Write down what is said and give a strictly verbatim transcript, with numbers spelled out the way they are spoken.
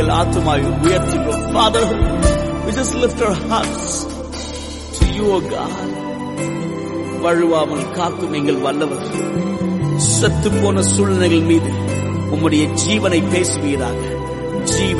ஆத்துமாவை உயர்த்துகிறோம். Father, we just lift our hearts to you, O God. வழுவாமல் காக்கும் எங்கள் வல்லவர், செத்து போன சூழ்நிலைகள் மீது உம்முடைய ஜீவனை பேசுவீராக. ஜீவ